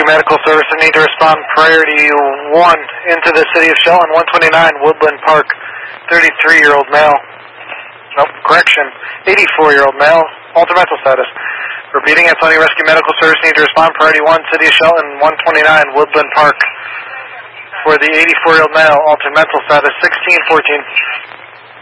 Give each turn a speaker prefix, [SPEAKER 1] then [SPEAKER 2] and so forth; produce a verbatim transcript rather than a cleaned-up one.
[SPEAKER 1] Medical Service. I need to respond priority one into the city of Shelton, one twenty-nine Woodland Park, thirty-three-year-old male. Nope, correction, eighty-four-year-old male, altered mental status. Repeating, Antonio Rescue Medical Service, need to respond priority one, city of Shelton, one twenty-nine Woodland Park. For the eighty-four-year-old male, altered mental status, sixteen fourteen.